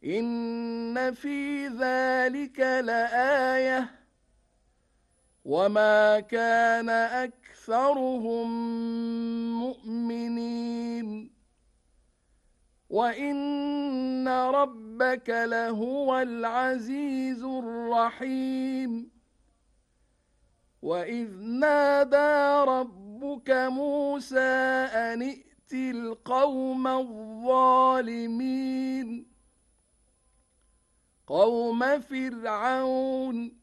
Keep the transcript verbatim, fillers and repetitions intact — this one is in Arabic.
إن في ذلك لآية وما كان أكثرهم مؤمنين وإن ربك لهو العزيز الرحيم وإذ نادى ربك موسى أن ائت القوم الظالمين قوم فرعون